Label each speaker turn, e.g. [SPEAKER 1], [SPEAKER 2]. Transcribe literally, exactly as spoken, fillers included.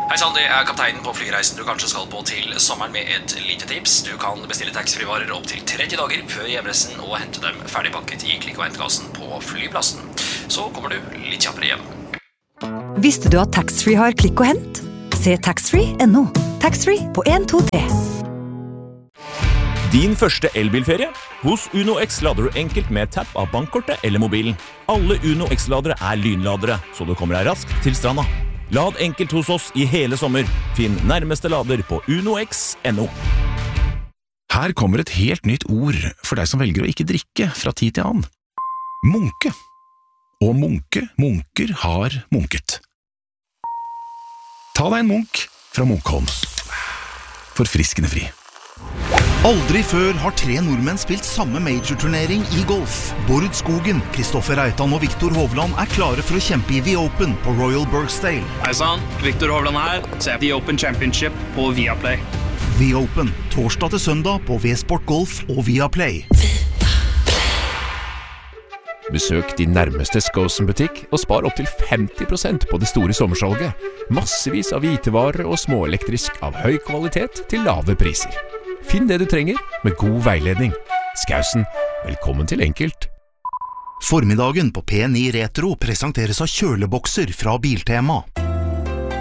[SPEAKER 1] Hei Sandy, jeg er kapteinen på flyreisen du kanskje skal på til sommeren med et lite tips. Du kan bestille taxfree-varer opp til tretti dager før hjemreisen og hente dem ferdigpakket i klikk- og hentekassen på flyplassen. Så kommer du litt kjappere hjem.
[SPEAKER 2] Visste du at taxfree har klikk og hent? Se taxfree punktum no. Taxfree på en to tre.
[SPEAKER 3] Din første elbilferie? Hos Uno X lader du enkelt med tapp av bankkortet eller mobilen. Alle Uno X-ladere er lynladere, så du kommer deg raskt til stranda. Lad enkelt hos oss i hele sommer. Finn nærmeste lader på uno x punktum no.
[SPEAKER 4] Her kommer et helt nytt ord for deg som velger å ikke drikke fra tid til annen. Munke. Og munke, munker har munket. Ta deg en munk fra Munkholm. Forfriskende fri.
[SPEAKER 5] Aldri før har tre nordmenn spilt samme major-turnering i golf. Bård Skogen, Kristoffer Reitan og Viktor Hovland er klare for å kjempe i The Open på Royal Birkdale.
[SPEAKER 6] Hei sann, Viktor Hovland her, så er The Open Championship på Viaplay.
[SPEAKER 5] The Open, torsdag til søndag på V-Sport Golf og Viaplay.
[SPEAKER 7] Besøk din nærmeste Skosen-butikk og spar opp til femti prosent på det store sommersalget. Massevis av hvitevarer og småelektrisk av høy kvalitet til lave priser. Finn det du trenger med god veiledning. Skausen, velkommen til Enkelt.
[SPEAKER 5] Formiddagen på P ni Retro presenteres av kjølebokser fra Biltema.